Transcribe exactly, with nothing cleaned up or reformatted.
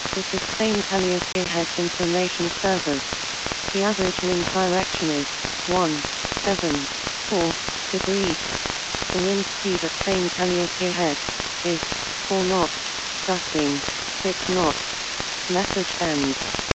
This is Saint Helios Spearhead Information Service. The average wind direction is one seven four degrees. The wind speed at Saint Helios Spearhead is four knots, gusting six knots. Message ends.